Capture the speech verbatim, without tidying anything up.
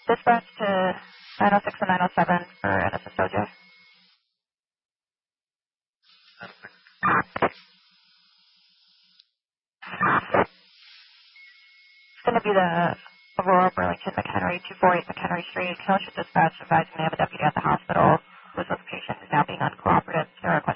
Dispatch to nine oh six and nine oh seven for N S S O J. It's going to be the Aurora Burlington McHenry, two forty-eight McHenry Street. Kenosha Dispatch advising they have a deputy at the hospital whose location is now being uncooperative. They're requesting